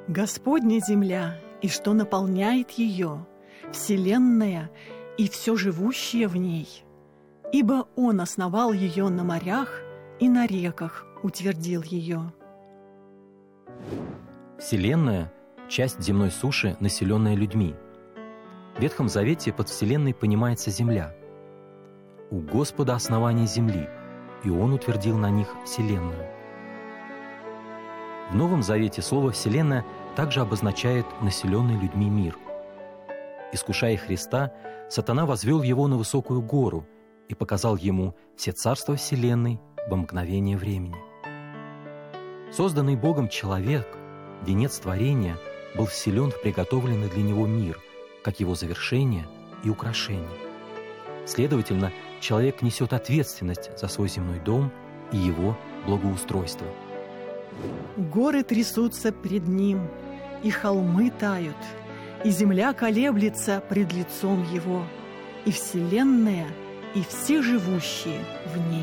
Господня земля, и что наполняет ее, вселенная и все живущее в ней. Ибо Он основал ее на морях и на реках утвердил ее. Вселенная — часть земной суши, населенная людьми. В Ветхом Завете под Вселенной понимается земля. У Господа основание земли, и Он утвердил на них Вселенную. В Новом Завете слово «вселенная» также обозначает населенный людьми мир. Искушая Христа, сатана возвел его на высокую гору и показал ему все царства вселенной во мгновение времени. Созданный Богом человек, венец творения, был вселен в приготовленный для него мир, как его завершение и украшение. Следовательно, человек несет ответственность за свой земной дом и его благоустройство. Горы трясутся пред Ним, и холмы тают, и земля колеблется пред лицом Его, и вселенная, и все живущие в ней.